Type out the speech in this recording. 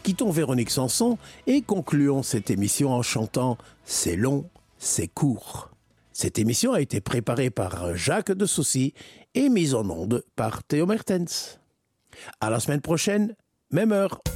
quittons Véronique Sanson et concluons cette émission en chantant « C'est long, c'est court ». Cette émission a été préparée par Jacques de Saucy et mise en onde par Théo Mertens. À la semaine prochaine, même heure.